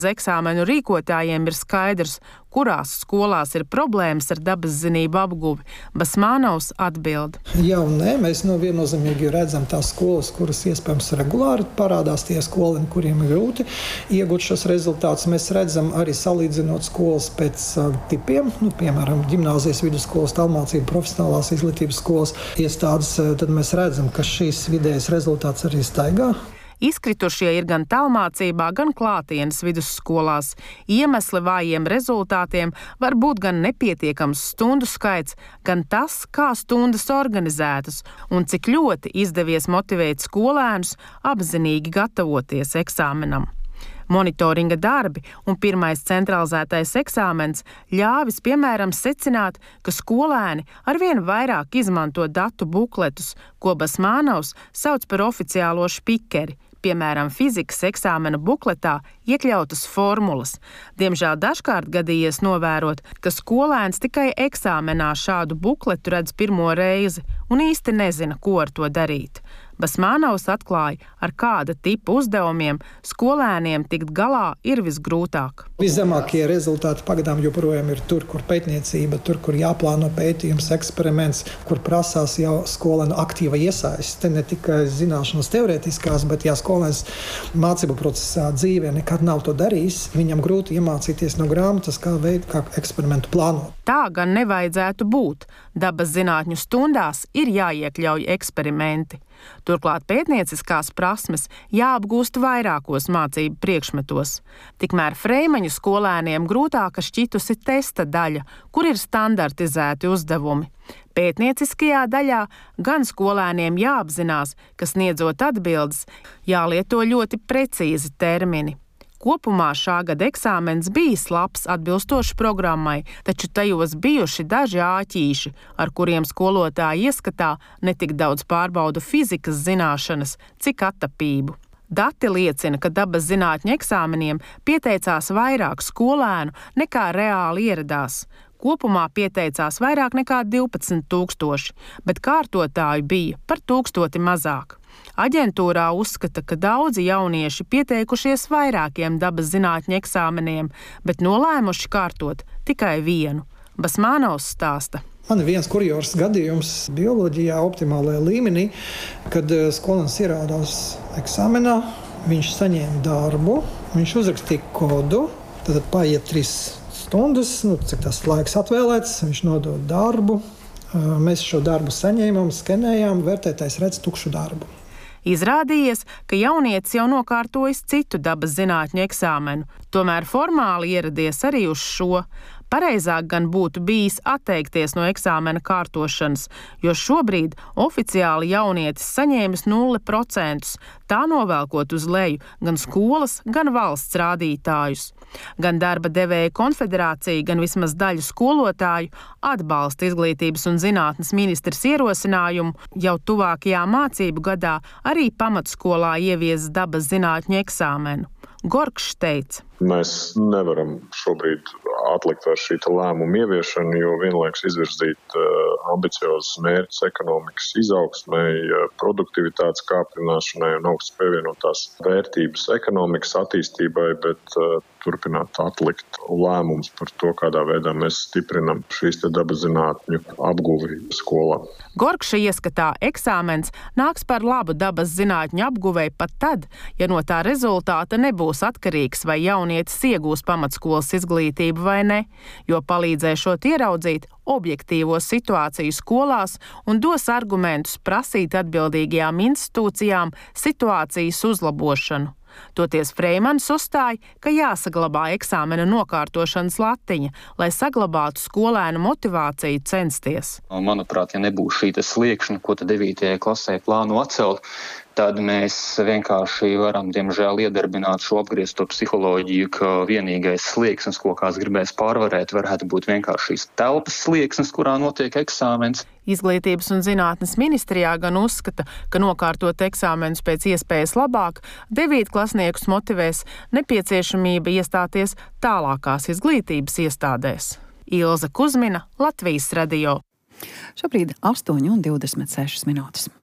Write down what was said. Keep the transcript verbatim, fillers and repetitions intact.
Eksāmenu rīkotājiem ir skaidrs, kurās skolās ir problēmas ar dabas zinību apguvi. Basmanovs atbild. Jā un nē, mēs nu viennozīmīgi redzam tās skolas, kuras iespējams regulāri parādās tie skolēni, kuriem ir grūti iegūt šos rezultātus. Mēs redzam arī salīdzinot skolas pēc uh, tipiem, nu, piemēram, ģimnāzijas, vidusskolas, tālmācība, profesionālās izglītības skolas iestādes, uh, tad mēs redzam, ka šīs vidējas rezultāts arī staigā. Izkritušie ir gan tālmācībā, gan klātienes vidusskolās. Iemesli vājiem rezultātiem var būt gan nepietiekams stundu skaits, gan tas, kā stundas organizētas un cik ļoti izdevies motivēt skolēnus apzinīgi gatavoties eksāmenam. Monitoringa darbi un pirmais centralizētais eksāmens ļāvis, piemēram, secināt, ka skolēni arvien vairāk izmanto datu bukletus, ko Basmanovs sauc par oficiālo špikeri. Piemēram, fizikas eksāmena bukletā iekļautas formulas. Diemžēl dažkārt gadījies novērot, ka skolēns tikai eksāmenā šādu bukletu redz pirmo reizi un īsti nezina, ko ar to darīt. Basmanovs atklāja, ar kāda tipa uzdevumiem skolēniem tikt galā ir visgrūtāk. Viszemākie rezultāti pagadām joprojām ir tur, kur pētniecība, tur, kur jāplāno pētījums, eksperiments, kur prasās jau skolēnu aktīva iesaiste. Ne tikai zināšanas teorētiskās, bet ja skolēns mācību procesā dzīvē nekad nav to darījis, viņam grūti iemācīties no grāmatas, kā veidu, kā eksperimentu plānot. Tā gan nevajadzētu būt. Dabas zinātņu stundās ir jāiekļauj eksperimenti. Turklāt pētnieciskās prasmes jāapgūst vairākos mācību priekšmetos. Tikmēr Freimaņu skolēniem grūtāka šķitusi testa daļa, kur ir standartizēti uzdevumi. Pētnieciskajā daļā gan skolēniem jāapzinās, ka sniedzot atbildes, jālieto ļoti precīzi termini. Kopumā šā gada eksāmens bijis labs atbilstoši programmai, taču tajos bijuši daži āķīši, ar kuriem skolotāji ieskatā netik daudz pārbauda fizikas zināšanas, cik attapību. Dati liecina, ka dabas zinātņu eksāmeniem pieteicās vairāk skolēnu nekā reāli ieradās. Kopumā pieteicās vairāk nekā divpadsmit tūkstoši, bet kārtotāju bija par tūkstoti mazāk. Aģentūrā uzskata, ka daudzi jaunieši pieteikušies vairākiem dabas zinātņu eksāmeniem, bet nolēmuši kārtot tikai vienu. Basmanovs stāsta. Man ir viens kurjors gadījums bioloģijā optimālajā līmenī, kad skolēns ierādās eksāmenā, viņš saņēma darbu, viņš uzrakstīja kodu, tad paiet trīs stundas, nu, cik tas laiks atvēlēts, viņš nodod darbu. Mēs šo darbu saņēmām, skenējām, vērtētājs redz tukšu darbu. Izrādījies, ka jaunietis jau nokārtojis citu dabas zinātņu eksāmenu, tomēr formāli ieradies arī uz šo. Pareizāk gan būtu bijis atteikties no eksāmena kārtošanas, jo šobrīd oficiāli jaunietis saņēmis nulle procentus, tā novelkot uz leju gan skolas, gan valsts rādītājus. Gan darba devēja konfederācija, gan vismaz daļu skolotāju atbalsta izglītības un zinātnes ministres ierosinājumu jau tuvākajā mācību gadā arī pamatskolā ievies dabas zinātņu eksāmenu. Gorkšs teica. Mēs nevaram šobrīd atlikt ar šī lēmuma ieviešanu, jo vienlaikus izvirzīt uh, ambiciozus mērķus ekonomikas izaugsmai, uh, produktivitātes kāpināšanai un augstas pievienotās vērtības ekonomikas attīstībai, bet uh, turpināt atlikt lēmumus par to, kādā veidā mēs stiprinam šīs te dabas zinātņu apguvi skolā. Gorkša ieskatā eksāmens nāks par labu dabas zinātņu apguvei pat tad, ja no tā rezultāta nebūs atkarīgs, vai jaunietis iegūs pamatskolas izglītību vai ne, jo palīdzēšot ieraudzīt objektīvo situāciju skolās un dos argumentus prasīt atbildīgajām institūcijām situācijas uzlabošanu. Toties Freimans uzstāja, ka jāsaglabā eksāmena nokārtošanas latiņa, lai saglabātu skolēnu motivāciju censties. Manuprāt, ja nebūs šī sliekšņa, ko tad devītajai klasē plāno atcelt, tad mēs vienkārši varam, diemžēl, iedarbināt šo apgriezto psiholoģiju, ka vienīgais slieksnis, ko kāds gribēs pārvarēt, varētu būt vienkārši šīs telpas slieksnis, kurā notiek eksāmens. Izglītības un zinātnes ministrijā gan uzskata, ka nokārtot eksāmenus pēc iespējas labāk devītklasniekus motivēs nepieciešamība iestāties tālākās izglītības iestādēs. Ilze Kuzmina, Latvijas radio. Šobrīd astoņi un divdesmit sešas minūtes.